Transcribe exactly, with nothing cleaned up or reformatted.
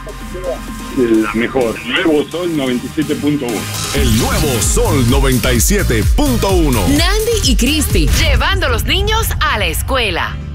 La mejor, Nuevo Sol noventa y siete punto uno. El Nuevo Sol noventa y siete punto uno. Nandi y Cristi, llevando a los niños a la escuela.